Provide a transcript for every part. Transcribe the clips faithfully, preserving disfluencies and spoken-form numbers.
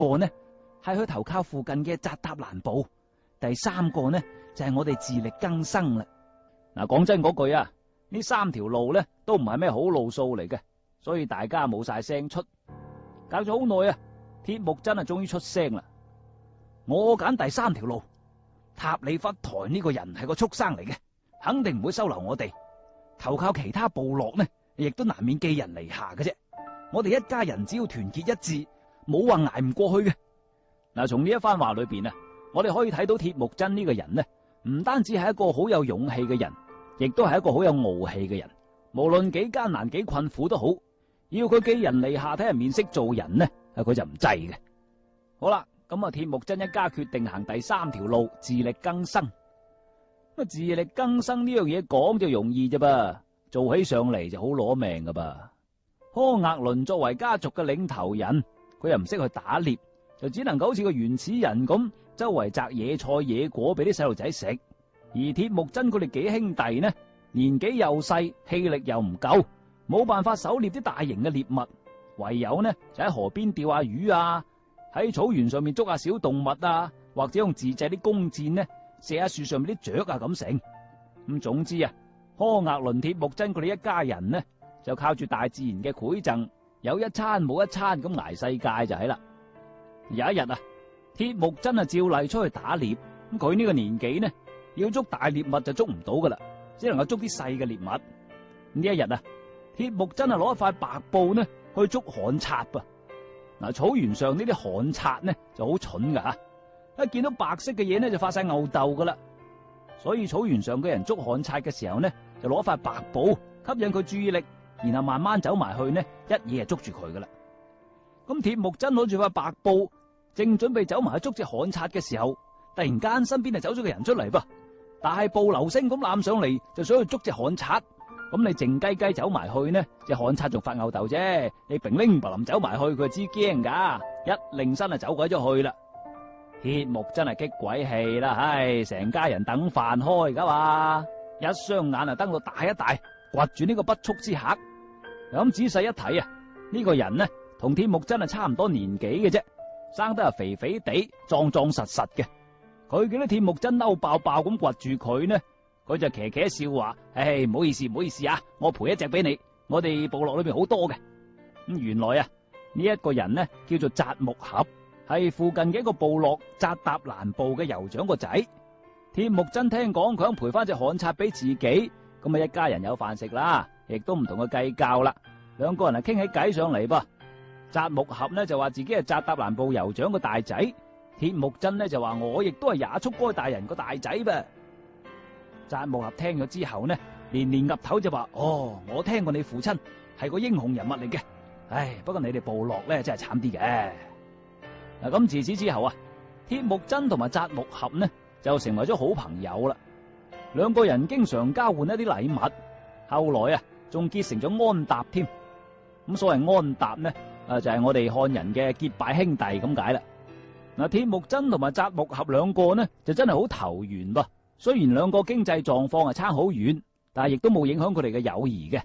個呢係去投靠附近嘅扎達蘭部，第三個呢就係我哋自力更生啦。嗱，講真嗰句啊，呢三條路呢都唔係咩好路數嚟嘅，所以大家冇晒聲出。搞咗好耐啊，鐵木真啊終於出聲啦。我揀第三條路，塔里忽台呢個人係個畜生嚟嘅，肯定唔會收留我哋。投靠其他部落呢，亦都難免寄人籬下嘅啫。我哋一家人只要團結一致，冇話捱唔過去嘅。嗱，從呢一番話裏邊啊，我哋可以睇到鐵木真呢個人呢，唔單止係一個好有勇氣嘅人，亦都係一個好有傲氣嘅人。無論幾艱難幾困苦都好，要佢寄人籬下睇人面色做人呢，佢就唔制嘅。好啦，咁啊，鐵木真一家決定行第三條路，自力更生。咁啊，自力更生呢樣嘢講就容易啫噃，做起上嚟就好攞命噶噃。柯額倫作為家族嘅領頭人，佢又唔識去打獵，就只能夠好似個原始人咁，周圍摘野菜野果俾啲細路仔食。而鐵木真佢哋幾兄弟呢，年紀又細，氣力又唔夠，冇辦法狩獵啲大型嘅獵物，唯有呢就喺河邊釣下魚啊，喺草原上面捉下小動物啊，或者用自製啲弓箭呢射下樹上面啲雀啊咁成。咁總之啊，柯額倫鐵木真佢哋一家人呢，就靠住大自然嘅饋贈，有一餐冇一餐咁挨世界就係啦。有一日啊，鐵木真啊照例出去打獵，咁佢呢個年紀呢，要捉大獵物就捉唔到噶啦，只能夠捉啲細嘅獵物。呢一日啊，鐵木真啊攞一塊白布呢去捉旱賊噃。嗱，草原上呢啲旱賊呢就好蠢噶吓，一見到白色嘅嘢呢就發晒吽竇噶啦。所以草原上嘅人捉旱賊嘅時候呢，就攞塊白布吸引佢注意力，然後慢慢走埋去呢，一嘢就捉住佢噶啦。咁鐵木真攞住塊白布，正準備走埋去捉隻旱賊嘅時候，突然間身邊就走咗個人出嚟噃，大步流星咁攬上嚟，就想去捉隻旱賊。咁你靜雞雞走埋去呢，隻旱賊仲發吽竇啫，你平拎白林走埋去，佢就知驚噶，一擰身就走鬼咗去啦。鐵木真係激鬼氣啦，唉，成家人等飯開噶嘛，一雙眼啊瞪到大一大，掘住呢個不速之客。咁仔細一睇啊，呢個人呢同鐵木真係差唔多年紀嘅啫，生得係肥肥地，壯壯實實嘅。佢見到鐵木真嬲爆爆咁掘住佢呢，佢就騎騎笑話：唉，唔好意思，唔好意思啊，我賠一隻俾你。我哋部落裏邊好多嘅。咁原來啊，呢一個人呢叫做扎木合，係附近嘅一個部落扎達蘭部嘅酋長個仔。鐵木真聽講佢想賠翻隻旱賊俾自己，咁啊一家人有飯食啦，亦都唔同佢計較啦。兩個人啊傾起偈上嚟噃。扎木合呢就話自己係扎達蘭部酋長個大仔，鐵木真呢就話我亦都係也速該大人個大仔噃。扎木合聽咗之後呢，連連岌頭就話：哦，我聽過你父親係個英雄人物嚟嘅，唉，不過你哋部落咧真係慘啲嘅。嗱，咁自此之後啊，鐵木真同埋扎木合呢就成為咗好朋友啦。兩個人經常交換一啲禮物，後來啊仲結成咗安踏添。咁所謂安踏呢，啊就係我哋漢人嘅結拜兄弟咁解啦。嗱，鐵木真同埋扎木合兩個呢就真係好投緣噃。雖然兩個經濟狀況係差好遠，但係亦都冇影響佢哋嘅友誼嘅。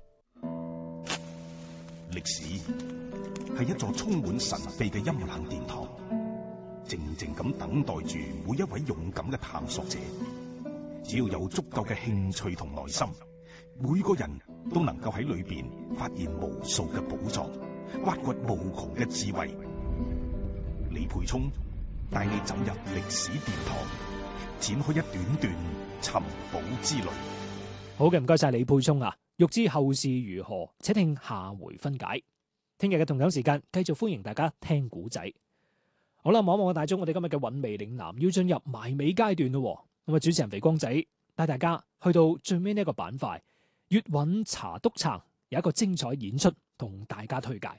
歷史係一座充滿神秘嘅陰冷殿堂，靜靜咁等待住每一位勇敢嘅探索者。只要有足夠嘅興趣同耐心，每個人都能夠喺裏邊發現無數嘅寶藏，挖掘無窮嘅智慧。李沛聰帶你走入歷史殿堂，展開一段段尋寶之旅。 好嘅，唔該晒李沛聰啊！欲知後事如何，且聽下回分解。聽日嘅同樣時間，繼續歡迎大家聽古仔。好啦，望一望個大鐘，我哋今日嘅韻味嶺南要進入埋尾階段咯。咁啊，主持人肥光仔帶大家去到最尾呢一個板塊，粵韻茶篤撐有一個精彩演出同大家推介。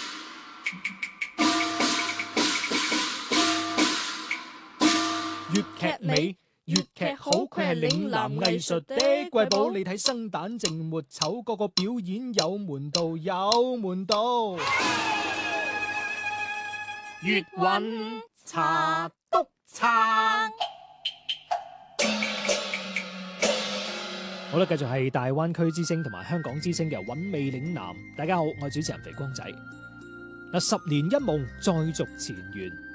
粵劇美，粵劇好，佢係嶺南藝術的瑰寶。你睇生旦淨末丑，個個表演有門道，有門道。粵韻茶篤撐。好啦，繼續係大灣區之聲同埋香港之聲嘅韻味嶺南。大家好，我係主持人肥光仔。 嗱，十年一夢，再續前緣。